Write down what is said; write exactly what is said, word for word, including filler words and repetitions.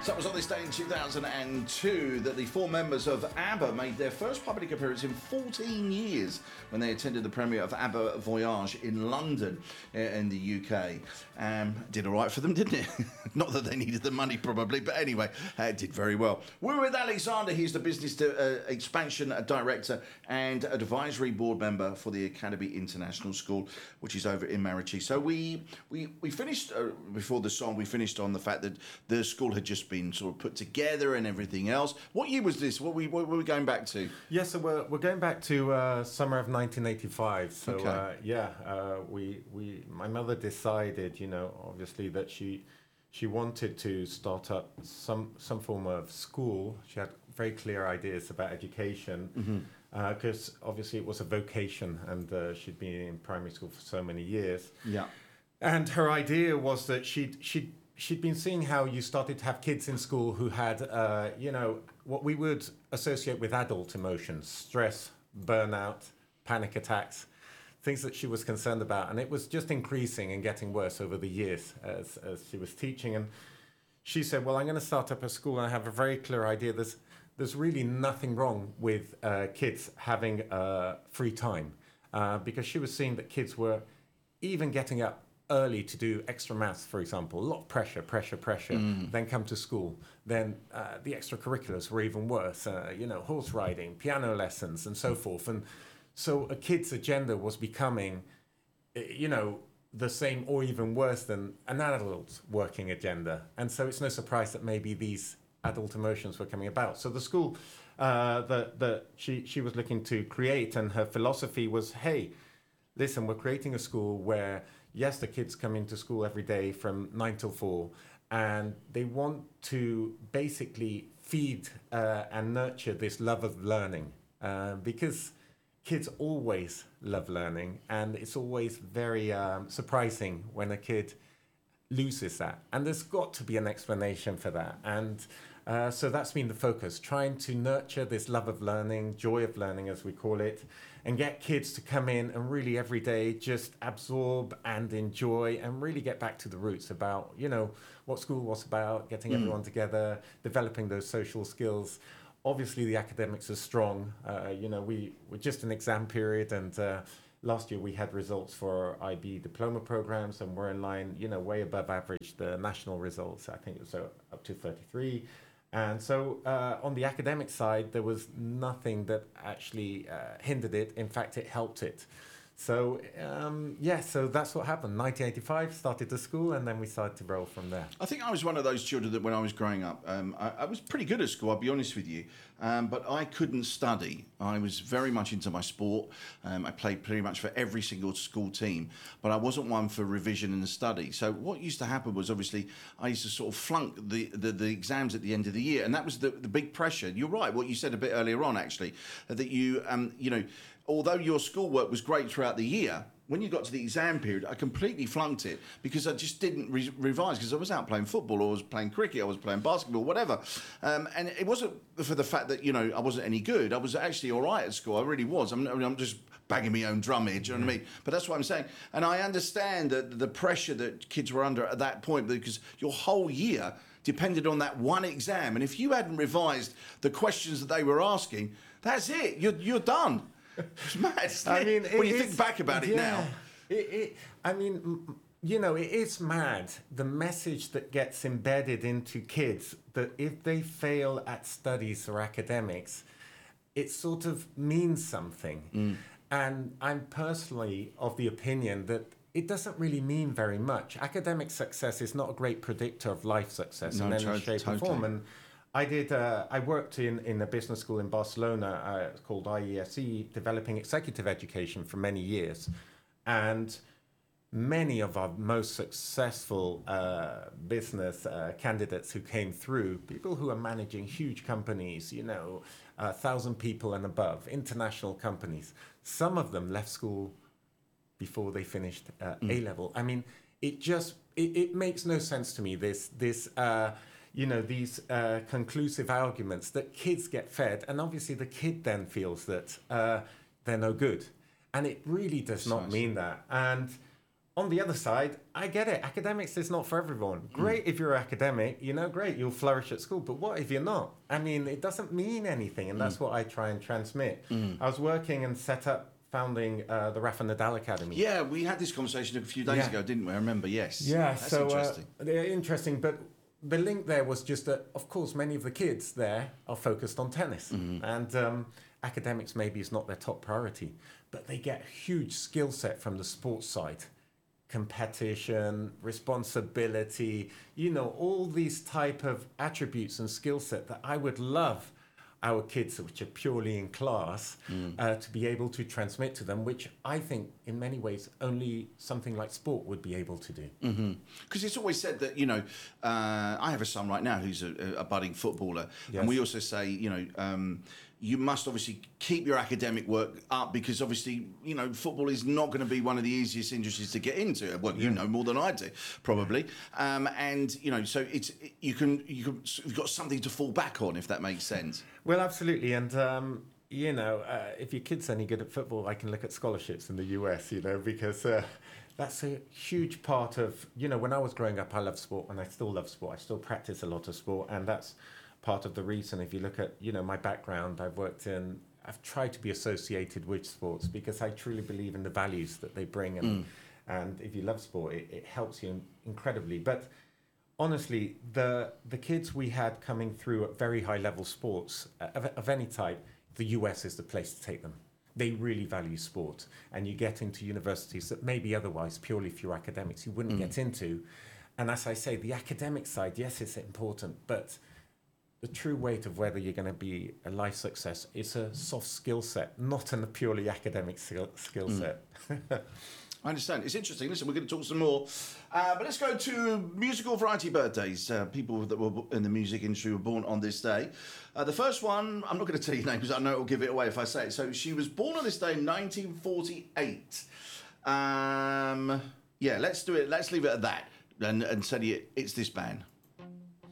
So it was on this day in two thousand two that the four members of ABBA made their first public appearance in fourteen years when they attended the premiere of ABBA Voyage in London in the U K. Um, did all right for them, didn't it? Not that they needed the money probably, but anyway, uh, it did very well. We're with Alexander. He's the Business uh, Expansion Director and Advisory Board Member for the Academy International School, which is over in Marachie. So we we, we finished, uh, before the song, we finished on the fact that the school had just been sort of put together and everything else. What year was this? What, we, what were we going back to? Yeah, so we're, we're going back to uh, summer of nineteen eighty-five. So Okay. uh, yeah, uh, we we my mother decided, you know, obviously that she she wanted to start up some some form of school. She had very clear ideas about education because uh, obviously it was a vocation, and uh, she'd been in primary school for so many years. Yeah. And her idea was that she'd she'd she'd been seeing how you started to have kids in school who had, uh, you know, what we would associate with adult emotions: stress, burnout, panic attacks, things that she was concerned about. And it was just increasing and getting worse over the years as, as she was teaching. And she said, well, I'm going to start up a school, and I have a very clear idea. There's, there's really nothing wrong with uh, kids having uh, free time, uh, because she was seeing that kids were even getting up early to do extra maths, for example. A lot of pressure, pressure, pressure. Mm. Then come to school. Then uh, the extracurriculars were even worse. Uh, you know, horse riding, piano lessons, and so forth. And so a kid's agenda was becoming, you know, the same or even worse than an adult's working agenda. And so it's no surprise that maybe these adult emotions were coming about. So the school uh, that, that she, she was looking to create, and her philosophy was, hey, listen, we're creating a school where, yes, the kids come into school every day from nine till four, and they want to basically feed uh, and nurture this love of learning, uh, because kids always love learning, and it's always very um, surprising when a kid loses that. And there's got to be an explanation for that. And uh, so that's been the focus, trying to nurture this love of learning, joy of learning, as we call it, and get kids to come in and really every day just absorb and enjoy and really get back to the roots about, you know, what school was about, getting mm. everyone together, developing those social skills. Obviously, the academics are strong. Uh, you know, we were just in exam period, and uh, last year we had results for our I B diploma programs, and we're in line, you know, way above average, the national results. I think it was uh, up to thirty-three. And so uh, on the academic side, there was nothing that actually uh, hindered it. In fact, it helped it. So, um, yeah, so that's what happened. nineteen eighty-five, started the school, and then we started to roll from there. I think I was one of those children that when I was growing up, um, I, I was pretty good at school, I'll be honest with you, um, but I couldn't study. I was very much into my sport. Um, I played pretty much for every single school team, but I wasn't one for revision and study. So what used to happen was, obviously, I used to sort of flunk the, the, the exams at the end of the year, and that was the, the big pressure. You're right, what you said a bit earlier on, actually, that you, um, you know, although your schoolwork was great throughout the year, when you got to the exam period, I completely flunked it because I just didn't re- revise because I was out playing football, or I was playing cricket, I was playing basketball, whatever. Um, and it wasn't for the fact that, you know, I wasn't any good. I was actually all right at school. I really was. I'm, I mean, I'm just banging my own drum here, do you know what I mean? But that's what I'm saying. And I understand that the pressure that kids were under at that point, because your whole year depended on that one exam. And if you hadn't revised the questions that they were asking, that's it. You're, you're done. It's mad, isn't I it? mean, when it you is, think back about it yeah, now. It, it, I mean, you know, it is mad, the message that gets embedded into kids, that if they fail at studies or academics, it sort of means something. Mm. And I'm personally of the opinion that it doesn't really mean very much. Academic success is not a great predictor of life success No, in any to- shape totally. or form. And I did. Uh, I worked in, in a business school in Barcelona uh, called I E S E, developing executive education for many years, and many of our most successful uh, business uh, candidates who came through, people who are managing huge companies, you know, a thousand people and above, international companies. Some of them left school before they finished uh, mm. A level. I mean, it just it, it makes no sense to me. This this. Uh, you know, these uh, conclusive arguments that kids get fed, and obviously the kid then feels that uh, they're no good. And it really does not mean that. And on the other side, I get it. Academics is not for everyone. Great if you're academic, you know, great, you'll flourish at school. But what if you're not? I mean, it doesn't mean anything, and that's what I try and transmit. I was working and set up, founding uh, the Rafa Nadal Academy. Yeah, we had this conversation a few days Yeah. ago, didn't we? I remember, yes. Yeah, That's so interesting. Uh, they're interesting, but the link there was just that, of course, many of the kids there are focused on tennis, and um, academics maybe is not their top priority, but they get a huge skill set from the sports side. Competition, responsibility, you know, all these type of attributes and skill set that I would love our kids, which are purely in class, mm. uh, to be able to transmit to them, which I think in many ways only something like sport would be able to do. Because mm-hmm. it's always said that, you know, uh, I have a son right now who's a, a budding footballer. Yes. And we also say, you know, um, you must obviously keep your academic work up because obviously, you know, football is not going to be one of the easiest industries to get into. Well, you yeah. know more than I do, probably. Um, and, you know, so it's you can, you can, you've got something to fall back on, if that makes sense. Well, absolutely. And, um, you know, uh, if your kid's any good at football, I can look at scholarships in the U S, you know, because uh, that's a huge part of, you know, when I was growing up, I loved sport and I still love sport. I still practice a lot of sport, and that's part of the reason. If you look at, you know, my background, I've worked in, I've tried to be associated with sports because I truly believe in the values that they bring. And, mm. and if you love sport, it, it helps you incredibly. But honestly, the the kids we had coming through at very high level sports of, of any type, the U S is the place to take them. They really value sport. And you get into universities that maybe otherwise, purely for your academics, you wouldn't mm. get into. And as I say, the academic side, yes, it's important, but the true weight of whether you're going to be a life success is a soft skill set, not a purely academic skill, skill mm. set. I understand. It's interesting. Listen, we're going to talk some more. Uh, but let's go to musical variety birthdays. Uh, people that were in the music industry were born on this day. Uh, the first one, I'm not going to tell you her name because I know it will give it away if I say it. So she was born on this day in nineteen forty-eight. Um, yeah, let's do it. Let's leave it at that and, and say it, it's this band.